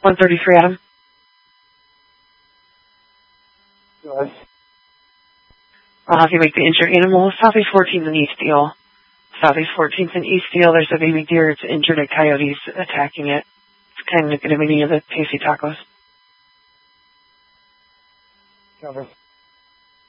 133, Adam. Good. I'll have you make the injured animal Southeast 14th and East Deal. Southeast 14th and East Deal, there's a baby deer. It's injured and coyotes attacking it. It's kind of going to be any of the tasty tacos. Cover.